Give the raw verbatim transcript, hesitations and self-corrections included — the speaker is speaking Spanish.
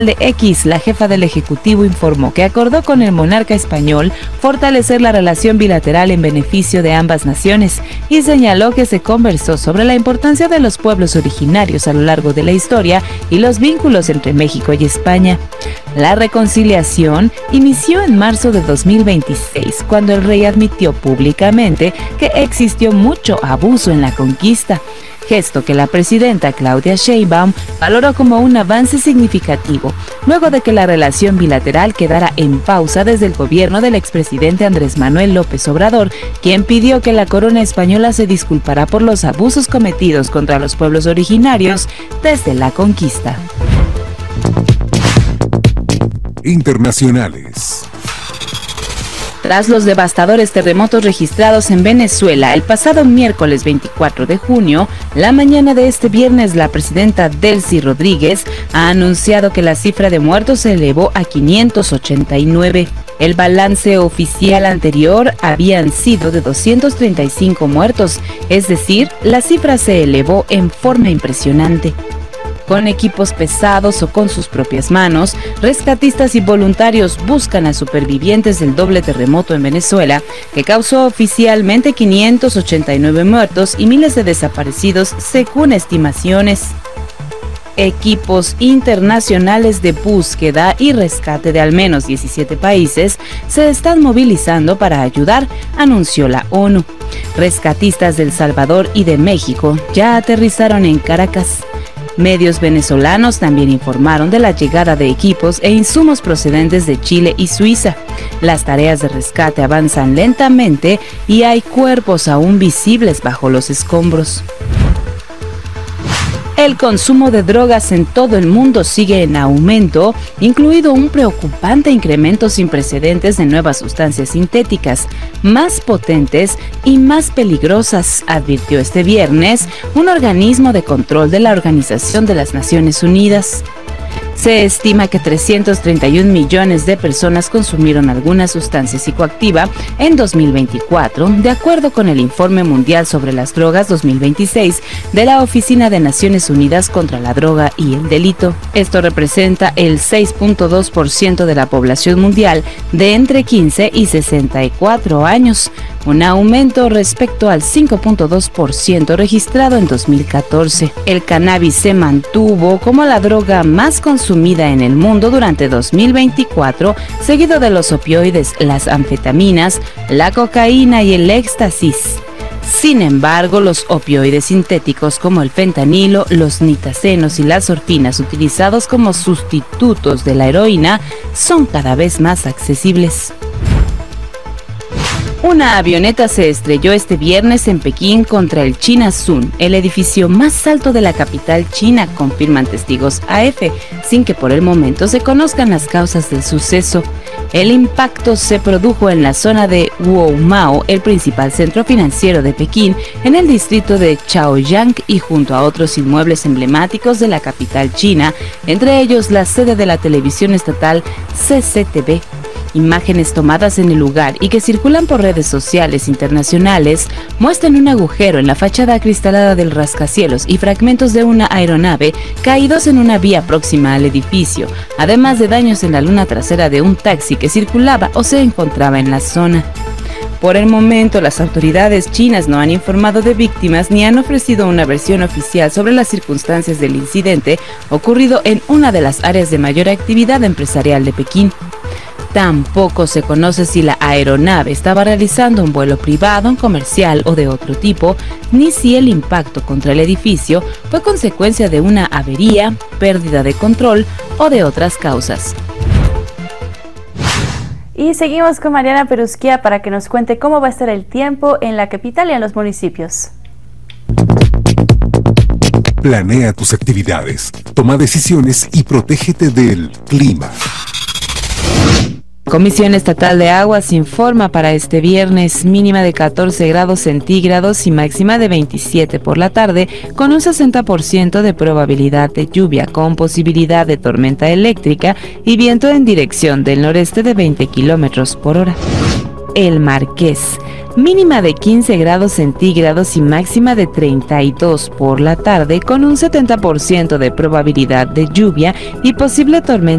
de X, la jefa del Ejecutivo informó que acordó con el monarca español fortalecer la relación bilateral en beneficio de ambas naciones y señaló que se conversó sobre la importancia de los pueblos originarios a lo largo de la historia y los vínculos entre México y España. La reconciliación inició en marzo de dos mil veintiséis, cuando el rey admitió públicamente que existió mucho abuso en la conquista, gesto que la presidenta Claudia Sheinbaum valoró como un avance significativo, luego de que la relación bilateral quedara en pausa desde el gobierno del expresidente Andrés Manuel López Obrador, quien pidió que la corona española se disculpara por los abusos cometidos contra los pueblos originarios desde la conquista. Internacionales. Tras los devastadores terremotos registrados en Venezuela el pasado miércoles veinticuatro de junio, la mañana de este viernes la presidenta Delcy Rodríguez ha anunciado que la cifra de muertos se elevó a quinientos ochenta y nueve. El balance oficial anterior habían sido de doscientos treinta y cinco muertos, es decir, la cifra se elevó en forma impresionante. Con equipos pesados o con sus propias manos, rescatistas y voluntarios buscan a supervivientes del doble terremoto en Venezuela, que causó oficialmente quinientos ochenta y nueve muertos y miles de desaparecidos, según estimaciones. Equipos internacionales de búsqueda y rescate de al menos diecisiete países se están movilizando para ayudar, anunció la ONU. Rescatistas de El Salvador y de México ya aterrizaron en Caracas. Medios venezolanos también informaron de la llegada de equipos e insumos procedentes de Chile y Suiza. Las tareas de rescate avanzan lentamente y hay cuerpos aún visibles bajo los escombros. El consumo de drogas en todo el mundo sigue en aumento, incluido un preocupante incremento sin precedentes de nuevas sustancias sintéticas, más potentes y más peligrosas, advirtió este viernes un organismo de control de la Organización de las Naciones Unidas. Se estima que trescientos treinta y un millones de personas consumieron alguna sustancia psicoactiva en dos mil veinticuatro, de acuerdo con el Informe Mundial sobre las Drogas dos mil veintiséis de la Oficina de Naciones Unidas contra la Droga y el Delito. Esto representa el seis punto dos por ciento de la población mundial de entre quince y sesenta y cuatro años, un aumento respecto al cinco punto dos por ciento registrado en dos mil catorce. El cannabis se mantuvo como la droga más consumida en el mundo durante dos mil veinticuatro, seguido de los opioides, las anfetaminas, la cocaína y el éxtasis. Sin embargo, los opioides sintéticos como el fentanilo, los nitazenos y las orfinas utilizados como sustitutos de la heroína son cada vez más accesibles. Una avioneta se estrelló este viernes en Pekín contra el China Sun, el edificio más alto de la capital china, confirman testigos A F, sin que por el momento se conozcan las causas del suceso. El impacto se produjo en la zona de Woumao, el principal centro financiero de Pekín, en el distrito de Chaoyang y junto a otros inmuebles emblemáticos de la capital china, entre ellos la sede de la televisión estatal C C T V. Imágenes tomadas en el lugar y que circulan por redes sociales internacionales muestran un agujero en la fachada acristalada del rascacielos y fragmentos de una aeronave caídos en una vía próxima al edificio, además de daños en la luna trasera de un taxi que circulaba o se encontraba en la zona. Por el momento, las autoridades chinas no han informado de víctimas ni han ofrecido una versión oficial sobre las circunstancias del incidente ocurrido en una de las áreas de mayor actividad empresarial de Pekín. Tampoco se conoce si la aeronave estaba realizando un vuelo privado, comercial o de otro tipo, ni si el impacto contra el edificio fue consecuencia de una avería, pérdida de control o de otras causas. Y seguimos con Mariana Perusquia para que nos cuente cómo va a estar el tiempo en la capital y en los municipios. Planea tus actividades, toma decisiones y protégete del clima. Comisión Estatal de Aguas informa para este viernes mínima de catorce grados centígrados y máxima de veintisiete por la tarde, con un sesenta por ciento de probabilidad de lluvia, con posibilidad de tormenta eléctrica y viento en dirección del noreste de veinte kilómetros por hora. El Marqués. Mínima de quince grados centígrados y máxima de treinta y dos por la tarde, con un setenta por ciento de probabilidad de lluvia y posible tormenta